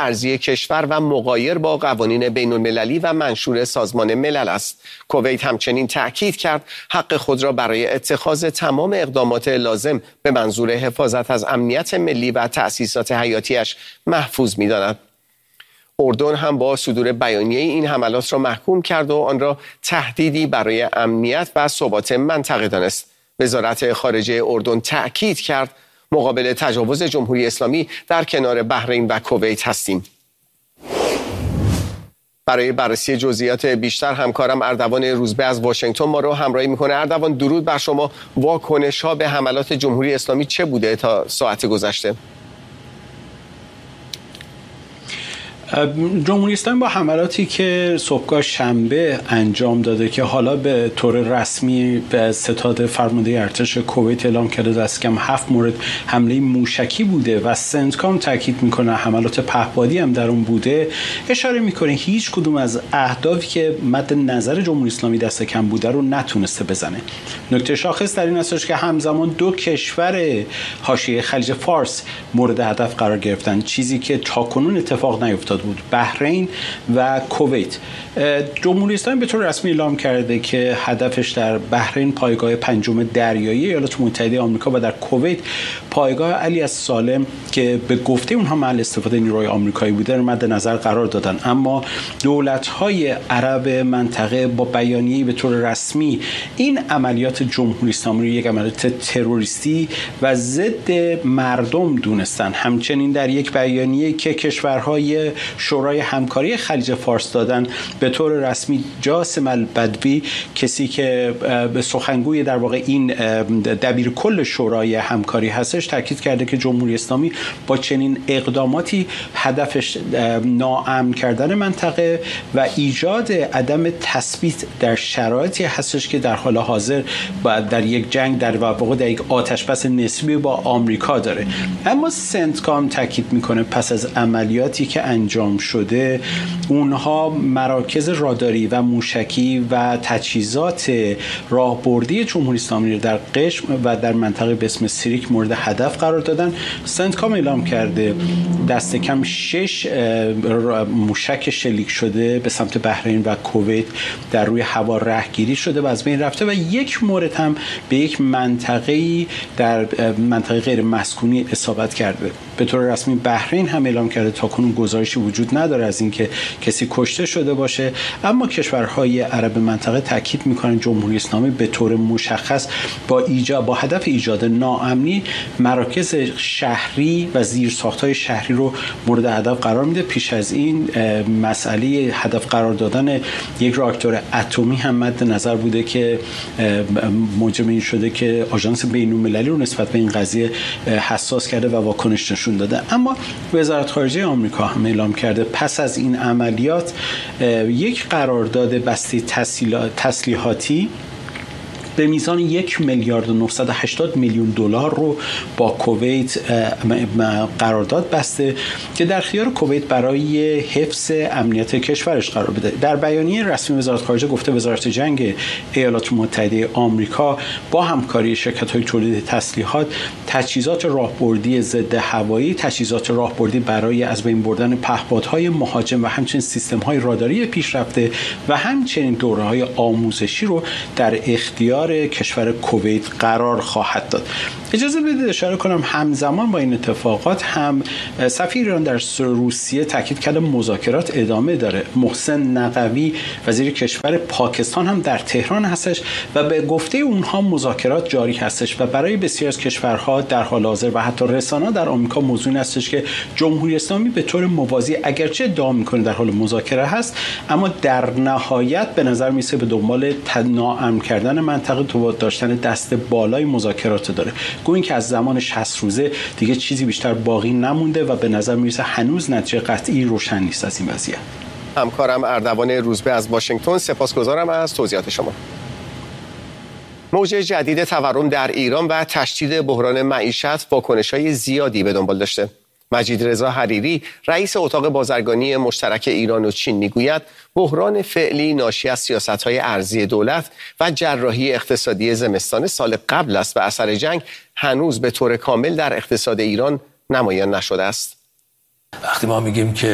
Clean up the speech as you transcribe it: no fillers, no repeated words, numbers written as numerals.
ارضی کشور و مغایر با قوانین بین المللی و منشور سازمان ملل است. کویت همچنین تأکید کرد حق خود را برای اتخاذ تمام اقدامات لازم به منظور حفاظت از امنیت ملی و تأسیسات حیاتیش محفوظ می‌داند. اردن هم با صدور بیانیه این حملات را محکوم کرد و آن را تهدیدی برای امنیت و ثبات منطقه دانست. وزارت خارجه اردن تأکید کرد مقابل تجاوز جمهوری اسلامی در کنار بحرین و کویت هستیم. برای بررسی جزئیات بیشتر همکارم اردوان روزبه از واشنگتن ما رو همراهی میکنه. اردوان، درود بر شما. واکنش‌ها به حملات جمهوری اسلامی چه بوده تا ساعت گذشته؟ جمهوری اسلامی با حملاتی که صبحگاه شنبه انجام داده که حالا به طور رسمی به ستاد فرمانده ارتش کویت اعلام کرده دست کم 7 مورد حمله موشکی بوده و سنتکام تاکید میکنه حملات پهپادی هم در اون بوده، اشاره میکنه هیچ کدوم از اهدافی که مد نظر جمهوری اسلامی دست کم بوده رو نتونسته بزنه. نکته شاخص در این است که همزمان دو کشور حاشیه خلیج فارس مورد هدف قرار گرفتن، چیزی که تاکنون اتفاق نیفتاد بود، بحرین و کویت. جمهوری اسلامی به طور رسمی اعلام کرده که هدفش در بحرین پایگاه پنجم دریایی ایالات متحده آمریکا و در کویت پایگاه علی السالم که به گفته اونها محل استفاده نیروهای آمریکایی بوده رو مد نظر قرار دادن. اما دولت‌های عرب منطقه با بیانیه‌ای به طور رسمی این عملیات جمهوری اسلامی رو یک عملیات تروریستی و ضد مردم دونستن. همچنین در یک بیانیه که کشورهای شورای همکاری خلیج فارس دادن به طور رسمی جاسم البدوی، کسی که به سخنگوی در واقع این دبیر کل شورای همکاری هستش، تاکید کرده که جمهوری اسلامی با چنین اقداماتی هدفش ناامن کردن منطقه و ایجاد عدم تثبیت در شرایطی هستش که در حال حاضر در یک جنگ در واقع در یک آتشبس نسبی با آمریکا داره. اما سنتکام تاکید میکنه پس از عملیاتی که انجام شده اونها مراکز راداری و موشکی و تجهیزات راهبردی جمهوری اسلامی در قشم و در منطقه به اسم سیریک مورد هدف قرار دادن. سنتکام اعلام کرده دست کم 6 موشک شلیک شده به سمت بحرین و کویت در روی هوا رهگیری شده و از بین رفته و یک مورد هم به یک منطقه‌ای در منطقه غیر مسکونی اصابت کرده. به طور رسمی بحرین هم اعلام کرده تاکنون گزارشی وجود نداره از اینکه کسی کشته شده باشه، اما کشورهای عرب منطقه تاکید میکنن جمهوری اسلامی به طور مشخص با هدف ایجاد ناامنی مراکز شهری و زیرساخت‌های شهری رو مورد هدف قرار میده. پیش از این مسئله هدف قرار دادن یک راکتور اتمی هم مد نظر بوده که موجب این شده که آژانس بین‌المللی رو نسبت به این قضیه حساس کرده و واکنش نشون داده. اما وزارت خارجه آمریکا هم اعلام کرده پس از این عملیات یک قرارداد بسته تسلیحاتی به میزان 1,980,000,000 دلار رو با کویت قرارداد بسته که در اختیار کویت برای حفظ امنیت کشورش قرار بده. در بیانیه رسمی وزارت خارجه گفته وزارت جنگ ایالات متحده آمریکا با همکاری شرکت‌های تولید تسلیحات، تجهیزات راهبردی ضد هوایی، تجهیزات راهبردی برای از بین بردن پهپادهای مهاجم و همچنین سیستم‌های راداری پیشرفته و همچنین دوره‌های آموزشی رو در اختیار کشور کویت قرار خواهد داد. اجازه بدید اشاره کنم همزمان با این اتفاقات هم سفیر ایران در روسیه تاکید کرده مذاکرات ادامه داره. محسن نقوی وزیر کشور پاکستان هم در تهران هستش و به گفته اونها مذاکرات جاری هستش و برای بسیاری از کشورها در حال حاضر و حتی رسانه‌ها در آمریکا موضوع هستش که جمهوری اسلامی به طور موازی اگرچه ادعا میکنه در حال مذاکره هست، اما در نهایت به نظر میسه به دنبال ناامن کردن منطقه تو داشتن دست بالای مذاکرات داره. گویا که از زمان 60 روزه دیگه چیزی بیشتر باقی نمونده و به نظر میرسه هنوز نتیجه قطعی روشن نیست از این وضعیت. همکارم اردوان روزبه از واشنگتن، سپاسگزارم از توضیحات شما. موج جدید تورم در ایران و تشدید بحران معیشت واکنش‌های زیادی به دنبال داشته. مجید رضا حریری رئیس اتاق بازرگانی مشترک ایران و چین میگوید بحران فعلی ناشی از سیاست‌های ارضی دولت و جراحی اقتصادی زمستان سال قبل است و اثر جنگ هنوز به طور کامل در اقتصاد ایران نمایان نشده است. وقتی ما میگیم که